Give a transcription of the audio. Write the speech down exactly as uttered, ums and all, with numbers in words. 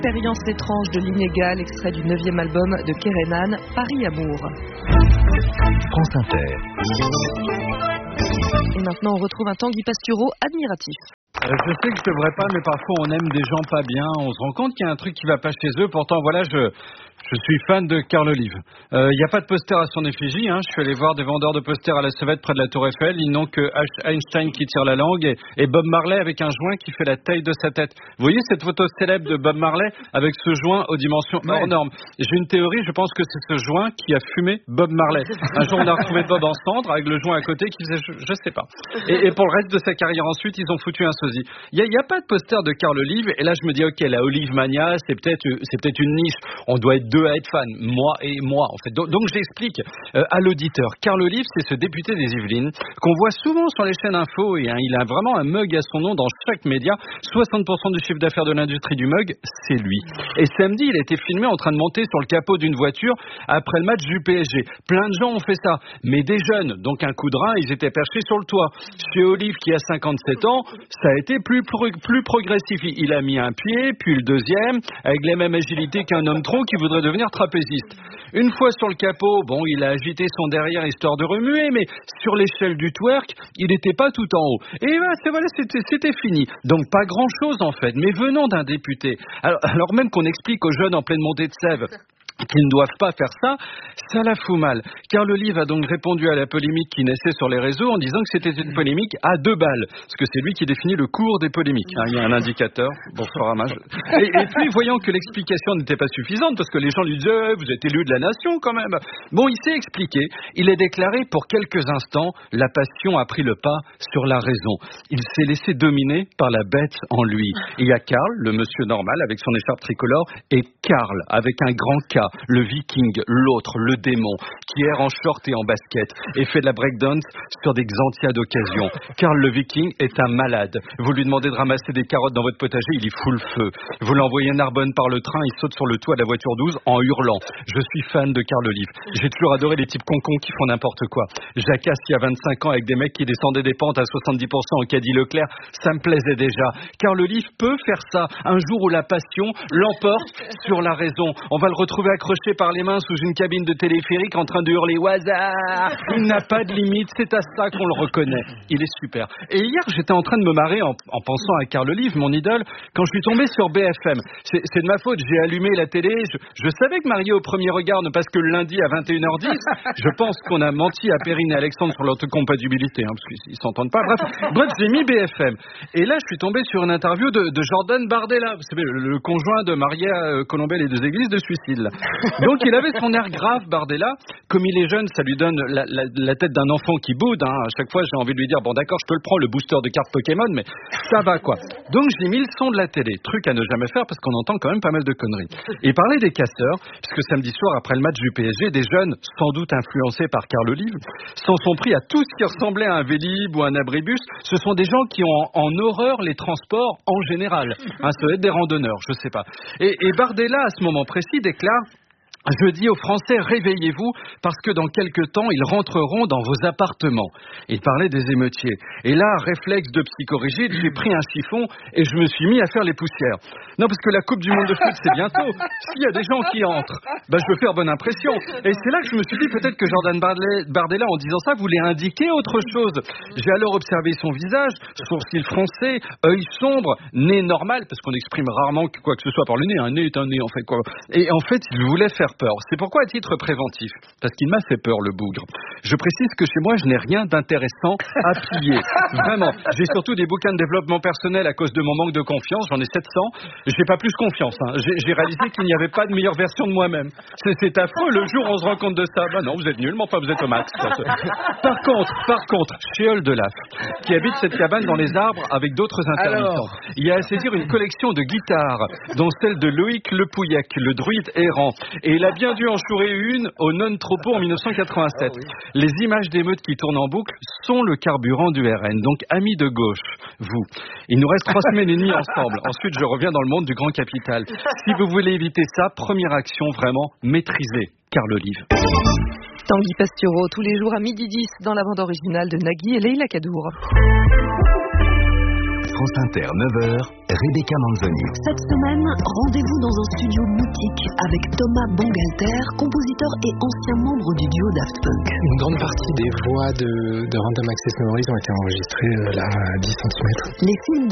Expérience étrange de l'inégal, extrait du neuvième album de Kerenan, Paris Amour. France Inter. Et maintenant, on retrouve un Tanguy Pastureau admiratif. Euh, je sais que je devrais pas, mais parfois on aime des gens pas bien. On se rend compte qu'il y a un truc qui va pas chez eux. Pourtant, voilà, je... Je suis fan de Carl Olive. Il euh, n'y a pas de poster à son effigie. Hein. Je suis allé voir des vendeurs de posters à la Sauvette près de la Tour Eiffel. Ils n'ont que Einstein qui tire la langue et, et Bob Marley avec un joint qui fait la taille de sa tête. Vous voyez cette photo célèbre de Bob Marley avec ce joint aux dimensions ouais. hors normes. J'ai une théorie, je pense que c'est ce joint qui a fumé Bob Marley. Un jour, on a retrouvé Bob en cendre avec le joint à côté qui faisait, je, je sais pas. Et, et pour le reste de sa carrière ensuite, ils ont foutu un sosie. Il n'y a, a pas de poster de Carl Olive. Et là, je me dis, ok, la Olive Mania, c'est peut-être, c'est peut-être une niche. On doit être deux à être fans. Moi et moi, en fait. Donc, donc j'explique euh, à l'auditeur. Carl Olive, c'est ce député des Yvelines qu'on voit souvent sur les chaînes info. Et hein, il a vraiment un mug à son nom dans chaque média. soixante pour cent du chiffre d'affaires de l'industrie du mug, c'est lui. Et samedi, il a été filmé en train de monter sur le capot d'une voiture après le match du P S G. Plein de gens ont fait ça. Mais des jeunes, donc un coup de rein, ils étaient perchés sur le toit. Chez Olive, qui a cinquante-sept ans, ça a été plus, plus, plus progressif. Il a mis un pied, puis le deuxième, avec la même agilité qu'un homme tronc qui voudrait devenir trapéziste. Une fois sur le capot, bon, il a agité son derrière histoire de remuer, mais sur l'échelle du twerk, il n'était pas tout en haut. Et ben, c'est, voilà, c'était, c'était fini. Donc pas grand-chose en fait, mais venant d'un député. Alors, alors même qu'on explique aux jeunes en pleine montée de sève qu'ils ne doivent pas faire ça, ça la fout mal. Carl Olive a donc répondu à la polémique qui naissait sur les réseaux en disant que c'était une polémique à deux balles, parce que c'est lui qui définit le cours des polémiques. Hein, il y a un indicateur, bonsoir Amage. Et, et puis, voyant que l'explication n'était pas suffisante, parce que les gens lui disaient eh, « vous êtes élu de la nation quand même ». Bon, il s'est expliqué, il a déclaré pour quelques instants, la passion a pris le pas sur la raison. Il s'est laissé dominer par la bête en lui. Et il y a Carl, le monsieur normal, avec son écharpe tricolore, et Carl, avec un grand K, le viking, l'autre, le démon, qui erre en short et en basket et fait de la breakdance sur des Xantia d'occasion. Carl le viking est un malade. Vous lui demandez de ramasser des carottes dans votre potager, il y fout le feu. Vous l'envoyez à Narbonne par le train, il saute sur le toit de la voiture douze en hurlant. Je suis fan de Carl Olive. J'ai toujours adoré les types concons qui font n'importe quoi. Jacasse il y a vingt-cinq ans avec des mecs qui descendaient des pentes à soixante-dix pour cent au caddie Leclerc, ça me plaisait déjà. Carl Olive peut faire ça un jour où la passion l'emporte sur la raison. On va le retrouver accroché par les mains sous une cabine de téléphérique en train de hurler au hasard. Il n'a pas de limite, c'est à ça qu'on le reconnaît. Il est super. Et hier, j'étais en train de me marrer en, en pensant à Carl Olive, mon idole, quand je suis tombé sur B F M. C'est, c'est de ma faute, j'ai allumé la télé. Je, je savais que Marié au premier regard ne passe que le lundi à vingt et une heures dix. Je pense qu'on a menti à Perrine et Alexandre sur leur compatibilité, hein, parce qu'ils s'entendent pas. Bref, bref, j'ai mis B F M. Et là, je suis tombé sur une interview de, de Jordan Bardella, vous savez, le, le conjoint de Maria euh, Colombel et deux églises de suicide. Là. Donc il avait son air grave, Bardella. Comme il est jeune, ça lui donne la, la, la tête d'un enfant qui boude. Hein. À chaque fois, j'ai envie de lui dire, bon d'accord, je te le prends, le booster de cartes Pokémon, mais ça va quoi. Donc j'ai mis le son de la télé. Truc à ne jamais faire parce qu'on entend quand même pas mal de conneries. Et parler des casseurs, puisque samedi soir, après le match du P S G, des jeunes, sans doute influencés par Carl Olive, s'en sont pris à tout ce qui ressemblait à un Vélib ou un abribus. Ce sont des gens qui ont en, en horreur les transports en général. Hein, ça doit être des randonneurs, je sais pas. Et, et Bardella, à ce moment précis, déclare: je dis aux Français, réveillez-vous, parce que dans quelques temps, ils rentreront dans vos appartements. Il parlait des émeutiers. Et là, réflexe de psychorigide, j'ai pris un chiffon et je me suis mis à faire les poussières. Non, parce que la Coupe du Monde de foot, c'est bientôt. S'il y a des gens qui entrent, bah, je veux faire bonne impression. Et c'est là que je me suis dit, peut-être que Jordan Bardella, en disant ça, voulait indiquer autre chose. J'ai alors observé son visage, sourcils froncés, œil sombre, nez normal, parce qu'on exprime rarement quoi que ce soit par le nez. Un nez est un nez, en fait, quoi. Et en fait, il voulait faire peur. C'est pourquoi, à titre préventif, parce qu'il m'a fait peur, le bougre, je précise que chez moi, je n'ai rien d'intéressant à piller. Vraiment. J'ai surtout des bouquins de développement personnel à cause de mon manque de confiance. J'en ai sept cents. J'ai pas plus confiance. Hein. J'ai, j'ai réalisé qu'il n'y avait pas de meilleure version de moi-même. C'est, c'est affreux. Le jour où on se rend compte de ça, bah non, vous êtes nul, mais enfin, vous êtes au max. Par contre, par contre, chez Oldelaf, qui habite cette cabane dans les arbres avec d'autres intermittents, il y a à saisir une collection de guitares, dont celle de Loïc Le Pouillec, le druide errant. Et il a bien dû en chourer une au non-tropos en dix-neuf cent quatre-vingt-sept. Oh oui. Les images d'émeutes qui tournent en boucle sont le carburant du R N. Donc, amis de gauche, vous, il nous reste trois semaines et demie ensemble. Ensuite, je reviens dans le monde du grand capital. Si vous voulez éviter ça, première action, vraiment, maîtrisez Carl Olive. Tanguy Pastureau, tous les jours à midi dix dans la bande originale de Nagui et Leïla Kadour. France Inter, neuf heures, Rebecca Manzoni. Cette semaine, rendez-vous dans un studio mythique avec Thomas Bangalter, compositeur et ancien membre du duo Daft Punk. Une grande partie des voix de, de Random Access Memories ont été enregistrées là à dix centimètres. Les films